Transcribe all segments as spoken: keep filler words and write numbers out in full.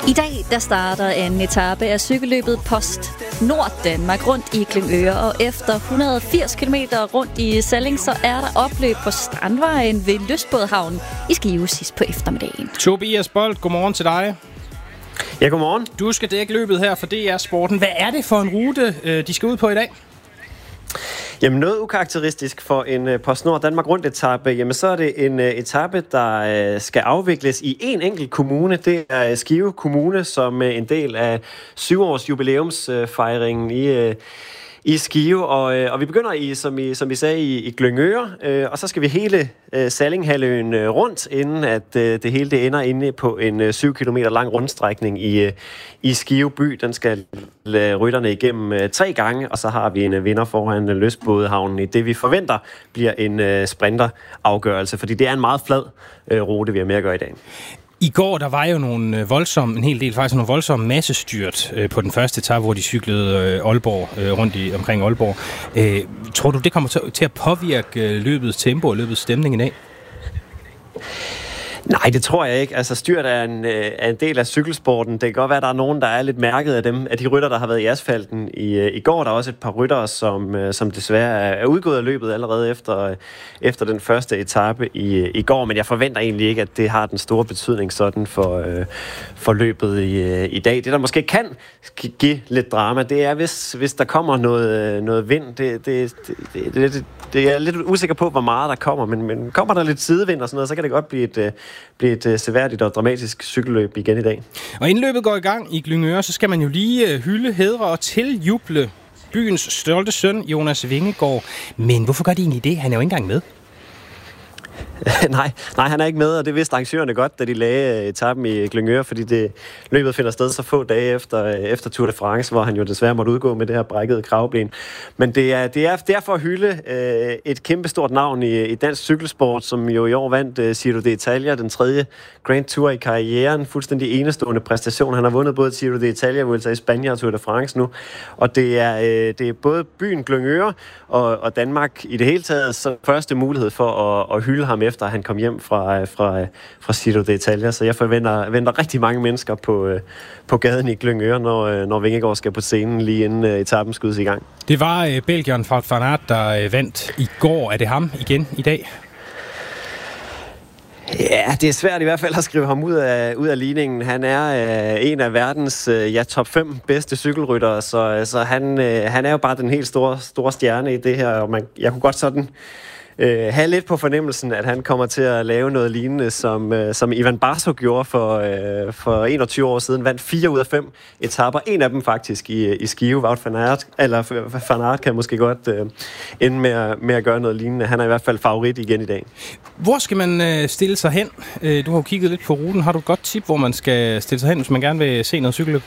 I dag der starter en etape af cykelløbet Post Nord Danmark rundt i Glyngøre, og efter et hundrede og firs kilometer rundt i Salling, så er der opløb på Strandvejen ved Lystbådehavnen i Skive sidst på eftermiddagen. Tobias Bolt, godmorgen til dig. Ja, godmorgen. Du skal dække løbet her for D R Sporten. Hvad er det for en rute, de skal ud på i dag? Jamen noget ukarakteristisk for en uh, PostNord Danmark rundt etape, jamen så er det en uh, etape, der uh, skal afvikles i en enkelt kommune. Det er Skive Kommune, som uh, en del af syvårs jubilæumsfejringen uh, i uh, i Skive, og, øh, og vi begynder i, som I, som I sagde, i, i Glyngøre, øh, og så skal vi hele øh, Sallinghalvøen øh, rundt, inden at øh, det hele det ender inde på en øh, syv kilometer lang rundstrækning i, øh, i Skive by. Den skal lade rytterne igennem øh, tre gange, og så har vi en øh, vinder foran øh, Lystbådehavnen i det, vi forventer bliver en øh, sprinterafgørelse, fordi det er en meget flad øh, rute, vi har med at gøre i dag. I går, der var jo nogle voldsomme, en hel del faktisk nogle voldsomme massestyrt øh, på den første etape, hvor de cyklede øh, Aalborg, øh, rundt i, omkring Aalborg. Øh, tror du, det kommer til, til at påvirke øh, løbets tempo og løbets stemning i dag? Nej, det tror jeg ikke. Altså, styrt er en, er en del af cykelsporten. Det kan godt være, at der er nogen, der er lidt mærket af dem, af de rytter, der har været i asfalten. I, i går der er også et par ryttere, som, som desværre er udgået af løbet allerede efter, efter den første etape i, i går. Men jeg forventer egentlig ikke, at det har den store betydning sådan for, for løbet i, i dag. Det, der måske kan give lidt drama, det er, hvis, hvis der kommer noget, noget vind. Det, det, det, det, det, det er jeg lidt usikker på, hvor meget der kommer, men, men kommer der lidt sidevind og sådan noget, så kan det godt blive et blive et seværdigt og dramatisk cykelløb igen i dag. Og inden løbet går i gang i Glyngøre, så skal man jo lige hylde, hædre og tiljuble byens stolte søn, Jonas Vingegaard. Men hvorfor gør de egentlig det? Han er jo ikke engang med. nej, nej, han er ikke med, og det vidste arrangørerne godt, da de lagde etappen i Glyngøre, fordi det, løbet finder sted så få dage efter, efter Tour de France, hvor han jo desværre måtte udgå med det her brækkede kravben. Men det er, det er, det er for at hylde øh, et kæmpestort navn i, i dansk cykelsport, som jo i år vandt øh, Giro d'Italia, den tredje Grand Tour i karrieren. Fuldstændig enestående præstation. Han har vundet både Giro d'Italia, Vuelta i Spanien og Tour de France nu. Og det er, øh, det er både byen Glyngøre og, og Danmark i det hele taget så første mulighed for at, at hylde ham efter han kom hjem fra, fra, fra Giro d'Italia. Så jeg forventer, forventer rigtig mange mennesker på, på gaden i Glyngøre, når, når Vingegaard skal på scenen lige inden etappen skydes i gang. Det var uh, belgieren Wout van Aert, der uh, vandt i går. Er det ham igen i dag? Ja, det er svært i hvert fald at skrive ham ud af, ud af ligningen. Han er øh, en af verdens øh, ja, top fem bedste cykelryttere, så, så han, øh, han er jo bare den helt store, store stjerne i det her. Og man, jeg kunne godt sådan øh, have lidt på fornemmelsen, at han kommer til at lave noget lignende, som, øh, som Ivan Barso gjorde for, øh, for enogtyve år siden. Vandt fire ud af fem etaper. En af dem faktisk i, i Skive. Wout van Aert, eller Van Aert kan måske godt øh, ende med at, med at gøre noget lignende. Han er i hvert fald favorit igen i dag. Hvor skal man øh, stille sig hen? Øh, du har jo kigget lidt på ruten. Har du et godt tip, hvor man skal stille sig hen, hvis man gerne vil se noget cykelløb?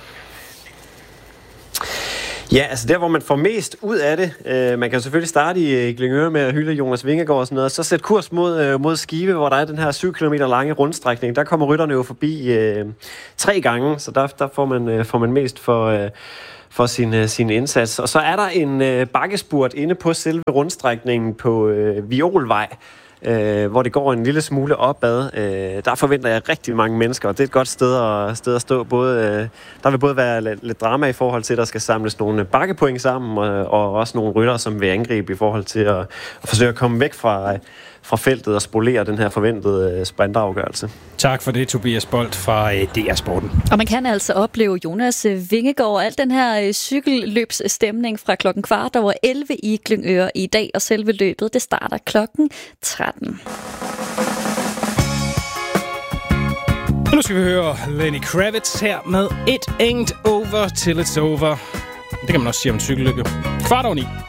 Ja, altså der, hvor man får mest ud af det. Øh, man kan selvfølgelig starte i Glyngøre med at hylde Jonas Vingegaard og sådan noget, så sæt kurs mod, øh, mod Skive, hvor der er den her syv kilometer lange rundstrækning. Der kommer rytterne jo forbi øh, tre gange, så der, der får, man, øh, får man mest for... Øh, for sin, øh, sin indsats. Og så er der en øh, bakkespurt inde på selve rundstrækningen på øh, Violvej, øh, hvor det går en lille smule opad. Øh, der forventer jeg rigtig mange mennesker, og det er et godt sted at, sted at stå. Både, øh, der vil både være lidt, lidt drama i forhold til, at der skal samles nogle bakkepoint sammen, og, og også nogle rytter, som vil angribe i forhold til at, at forsøge at komme væk fra, fra feltet og spolere den her forventede sprinterafgørelse. Tak for det, Tobias Bolt fra D R Sporten. Og man kan altså opleve Jonas Vingegaard og al den her cykelløbsstemning fra klokken kvart over elleve i Glyngøre i dag, og selve løbet, det starter klokken tretten. Nu skal vi høre Lenny Kravitz her med It Ain't Over Till It's Over. Det kan man også sige om cykelløb. Kvart over ni.